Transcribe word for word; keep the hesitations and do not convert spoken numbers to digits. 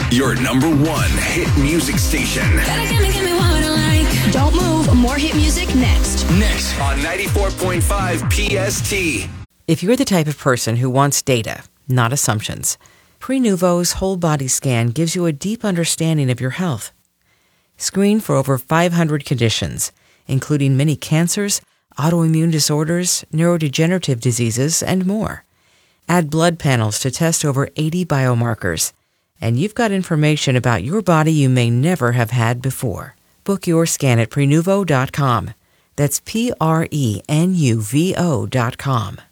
Your number one hit music station. Gotta give me, give me what I like. Don't move. More hit music next. Next on ninety-four point five P S T. If you're the type of person who wants data, not assumptions, Prenuvo's whole body scan gives you a deep understanding of your health. Screen for over five hundred conditions, including many cancers, autoimmune disorders, neurodegenerative diseases, and more. Add blood panels to test over eighty biomarkers, and you've got information about your body you may never have had before. Book your scan at Prenuvo dot com. That's P R E N U V O dot com.